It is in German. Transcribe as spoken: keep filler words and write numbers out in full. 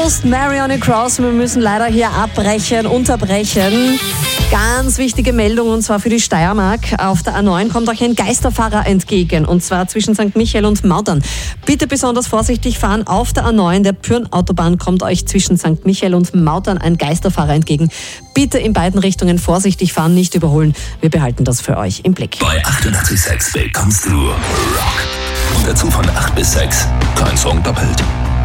Ghost, Marion Cross. Wir müssen leider hier abbrechen, unterbrechen. Ganz wichtige Meldung, und zwar für die Steiermark. Auf der A neun kommt euch ein Geisterfahrer entgegen, und zwar zwischen Sankt Michael und Mautern. Bitte besonders vorsichtig fahren. Auf der A neun, der Pyrn-Autobahn, kommt euch zwischen Sankt Michael und Mautern ein Geisterfahrer entgegen. Bitte in beiden Richtungen vorsichtig fahren, nicht überholen. Wir behalten das für euch im Blick. Bei achtundachtzig Komma sechs bekommst du Rock. Und dazu von acht bis sechs. Kein Song doppelt.